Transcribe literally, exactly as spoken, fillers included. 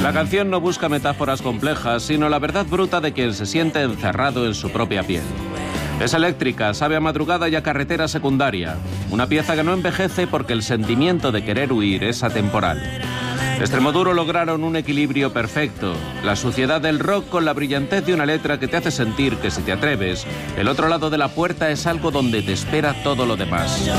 La canción no busca metáforas complejas, sino la verdad bruta de quien se siente encerrado en su propia piel. Es eléctrica, sabe a madrugada y a carretera secundaria. Una pieza que no envejece porque el sentimiento de querer huir es atemporal. Extremoduro lograron un equilibrio perfecto. La suciedad del rock con la brillantez de una letra que te hace sentir que si te atreves, el otro lado de la puerta es algo donde te espera todo lo demás.